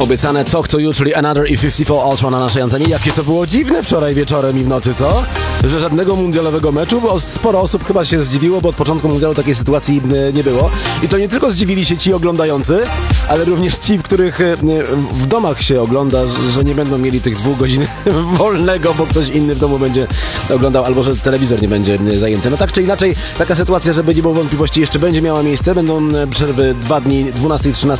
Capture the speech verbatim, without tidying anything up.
obiecane Talk to You, czyli Another E pięćdziesiąt cztery Ultra na naszej antenie. Jakie to było dziwne wczoraj wieczorem i w nocy, co? Że żadnego mundialowego meczu, bo sporo osób chyba się zdziwiło, bo od początku mundialu takiej sytuacji nie było. I to nie tylko zdziwili się ci oglądający, ale również ci, w których w domach się ogląda, że nie będą mieli tych dwóch godzin wolnego, bo ktoś inny w domu będzie oglądał, albo że telewizor nie będzie zajęty. No tak czy inaczej, taka sytuacja, żeby nie było wątpliwości, jeszcze będzie miała miejsce. Będą przerwy dwa dni, dwunastego i trzynastego